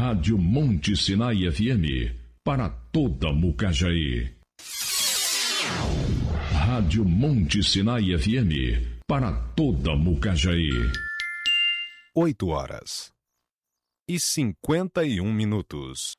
Rádio Monte Sinai FM, para toda Mucajaí. Rádio Monte Sinai FM, para toda Mucajaí. 8h51.